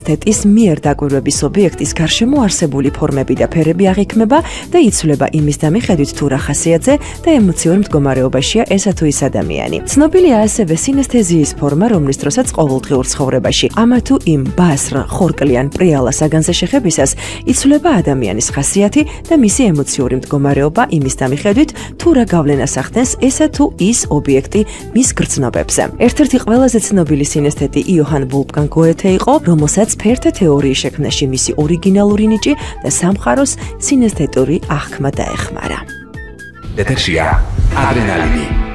სინესთეტის მიერ დაკვირვების ობიექტის გარშემო არსებული ფორმები და ფერები აღიქმება და იცვლება იმის დამიხედვით თუ რა ხასიათზე და ემოციურ მდგომარეობაშია ესა თუ ის ადამიანი. ცნობილია ასევე სინესთეზიის ფორმა, რომლის დროსაც ყოველდღიურ ცხოვრებაში ამა თუ იმ ბასრ, ხორკლიან, პრიალა საგანზე შეხებისას იცვლება ადამიანის ხასიათი და მისი ემოციური მდგომარეობა იმის დამიხედვით თუ რა გავლენას ახდენს ესა თუ ის ობიექტი მის გრძნობებზე. ერთ-ერთი ყველაზე ცნობილი სინესთეტი იოჰან ვოლფგანგ გოეთე იყო, რომელსაც ფერთა თეორიის შექმნაში მისი ორიგინალური ნიჭი და სამყაროს სინესთეტური აღქმა დაეხმარა. ეთერშია ადრენალინი.